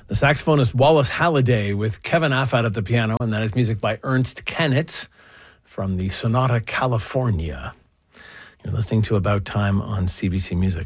The saxophonist Wallace Halliday with Kevin Affat at the piano, and that is music by Ernst Kennett from the Sonata California. You're listening to About Time on CBC Music.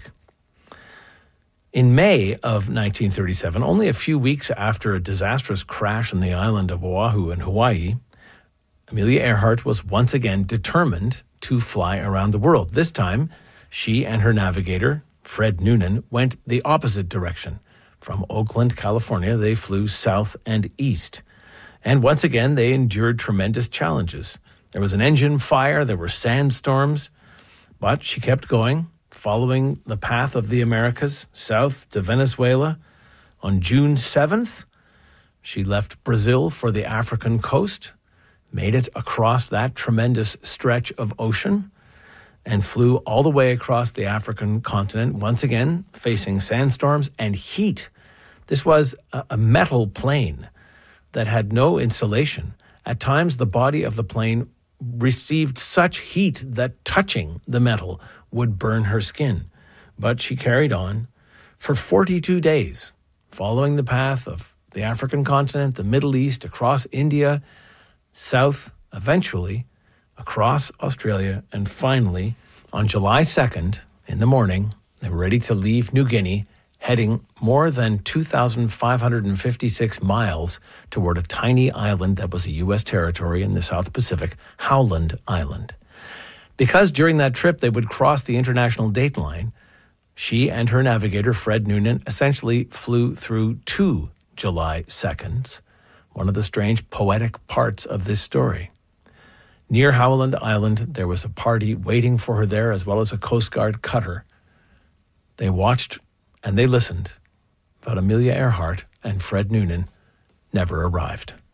In May of 1937, only a few weeks after a disastrous crash on the island of Oahu in Hawaii, Amelia Earhart was once again determined to fly around the world. This time, she and her navigator, Fred Noonan, went the opposite direction. From Oakland, California, they flew south and east. And once again, they endured tremendous challenges. There was an engine fire, there were sandstorms, but she kept going, following the path of the Americas, south to Venezuela. On June 7th, she left Brazil for the African coast, made it across that tremendous stretch of ocean, and flew all the way across the African continent, once again facing sandstorms and heat. This was a metal plane that had no insulation. At times, the body of the plane received such heat that touching the metal would burn her skin. But she carried on for 42 days, following the path of the African continent, the Middle East, across India, south, eventually across Australia, and finally, on July 2nd, in the morning, they were ready to leave New Guinea, heading more than 2,556 miles toward a tiny island that was a U.S. territory in the South Pacific, Howland Island. Because during that trip they would cross the international date line, she and her navigator, Fred Noonan, essentially flew through 2 July 2nds, one of the strange poetic parts of this story. Near Howland Island, there was a party waiting for her there, as well as a Coast Guard cutter. They watched and they listened, but Amelia Earhart and Fred Noonan never arrived.